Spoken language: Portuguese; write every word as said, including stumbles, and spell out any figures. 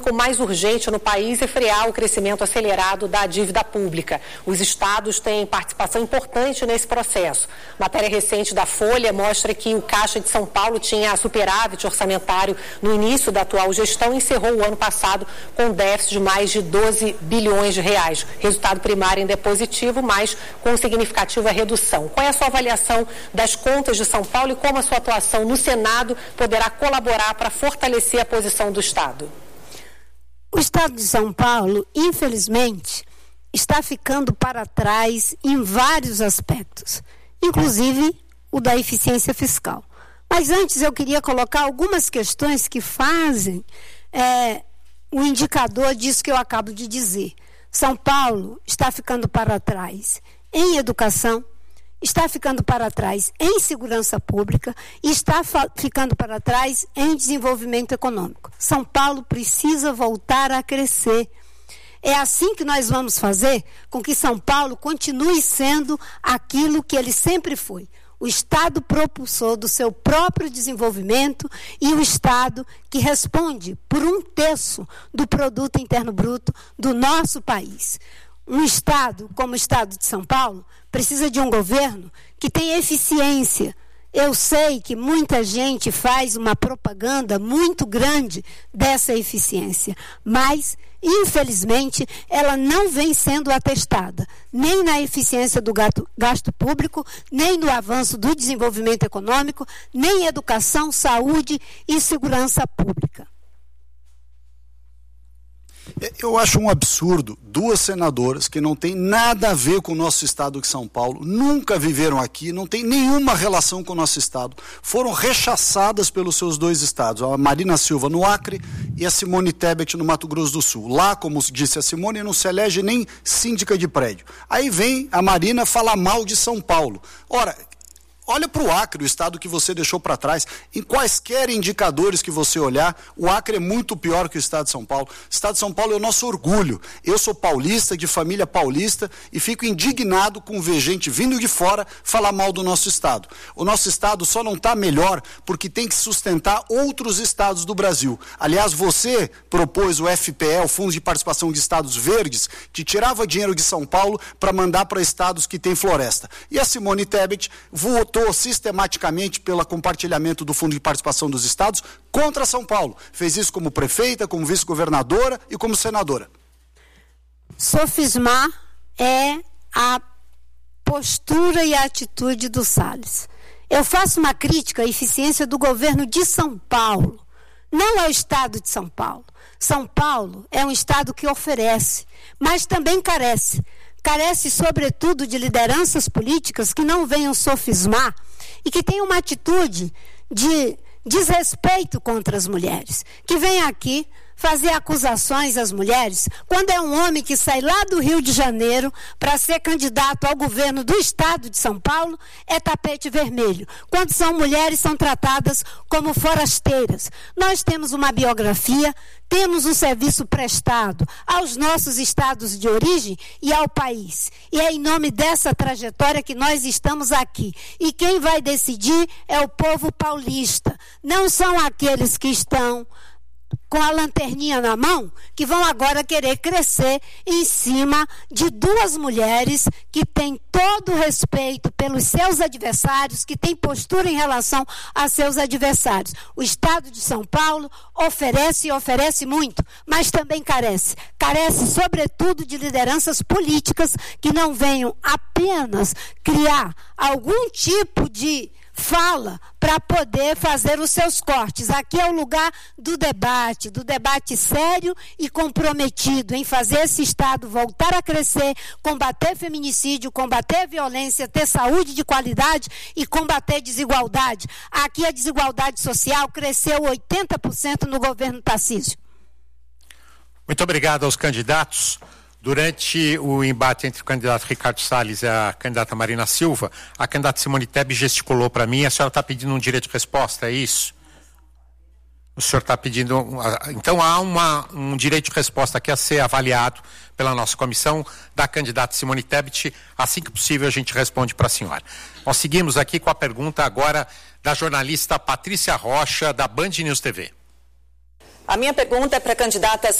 tópico mais urgente no país é frear o crescimento acelerado da dívida pública. Os estados têm participação importante nesse processo. Matéria recente da Folha mostra que o Caixa de São Paulo tinha superávit orçamentário no início da atual gestão e encerrou o ano passado com déficit de mais de doze bilhões de reais. Resultado primário ainda é positivo, mas com significativa redução. Qual é a sua avaliação das contas de São Paulo e como a sua atuação no Senado poderá colaborar para fortalecer a posição do Estado? O Estado de São Paulo, infelizmente, está ficando para trás em vários aspectos, inclusive o da eficiência fiscal. Mas antes eu queria colocar algumas questões que fazem é, o indicador disso que eu acabo de dizer. São Paulo está ficando para trás em educação, está ficando para trás em segurança pública e está ficando para trás em desenvolvimento econômico. São Paulo precisa voltar a crescer. É assim que nós vamos fazer com que São Paulo continue sendo aquilo que ele sempre foi. O Estado propulsor do seu próprio desenvolvimento e o Estado que responde por um terço do produto interno bruto do nosso país. Um Estado como o Estado de São Paulo precisa de um governo que tenha eficiência. Eu sei que muita gente faz uma propaganda muito grande dessa eficiência, mas, infelizmente, ela não vem sendo atestada, nem na eficiência do gasto público, nem no avanço do desenvolvimento econômico, nem em educação, saúde e segurança pública. Eu acho um absurdo duas senadoras que não têm nada a ver com o nosso estado de São Paulo, nunca viveram aqui, não tem nenhuma relação com o nosso estado, foram rechaçadas pelos seus dois estados, a Marina Silva no Acre e a Simone Tebet no Mato Grosso do Sul. Lá, como disse a Simone, não se elege nem síndica de prédio. Aí vem a Marina falar mal de São Paulo. Ora, olha para o Acre, o estado que você deixou para trás. Em quaisquer indicadores que você olhar, o Acre é muito pior que o estado de São Paulo. O estado de São Paulo é o nosso orgulho. Eu sou paulista, de família paulista, e fico indignado com ver gente vindo de fora falar mal do nosso estado. O nosso estado só não está melhor porque tem que sustentar outros estados do Brasil. Aliás, você propôs o F P E, o Fundo de Participação de Estados Verdes, que tirava dinheiro de São Paulo para mandar para estados que têm floresta. E a Simone Tebet votou sistematicamente pelo compartilhamento do Fundo de Participação dos Estados contra São Paulo. Fez isso como prefeita, como vice-governadora e como senadora. Sofismar é a postura e a atitude do Salles. Eu faço uma crítica à eficiência do governo de São Paulo, não ao estado de São Paulo. São Paulo é um estado que oferece, mas também carece. Carece, sobretudo, de lideranças políticas que não venham sofismar e que tenham uma atitude de desrespeito contra as mulheres, que venham aqui fazer acusações às mulheres, quando é um homem que sai lá do Rio de Janeiro para ser candidato ao governo do estado de São Paulo, é tapete vermelho. Quando são mulheres, são tratadas como forasteiras. Nós temos uma biografia, temos um serviço prestado aos nossos estados de origem e ao país. E é em nome dessa trajetória que nós estamos aqui. E quem vai decidir é o povo paulista. Não são aqueles que estão com a lanterninha na mão, que vão agora querer crescer em cima de duas mulheres que têm todo o respeito pelos seus adversários, que têm postura em relação a seus adversários. O Estado de São Paulo oferece e oferece muito, mas também carece. Carece, sobretudo, de lideranças políticas que não venham apenas criar algum tipo de fala para poder fazer os seus cortes. Aqui é o lugar do debate, do debate sério e comprometido em fazer esse Estado voltar a crescer, combater feminicídio, combater violência, ter saúde de qualidade e combater desigualdade. Aqui a desigualdade social cresceu oitenta por cento no governo Tarcísio. Muito obrigado aos candidatos. Durante o embate entre o candidato Ricardo Salles e a candidata Marina Silva, a candidata Simone Tebet gesticulou para mim, a senhora está pedindo um direito de resposta, é isso? O senhor está pedindo... Então há uma, um direito de resposta aqui a ser avaliado pela nossa comissão da candidata Simone Tebet. Assim que possível a gente responde para a senhora. Nós seguimos aqui com a pergunta agora da jornalista Patrícia Rocha, da Band News T V. A minha pergunta é para a candidata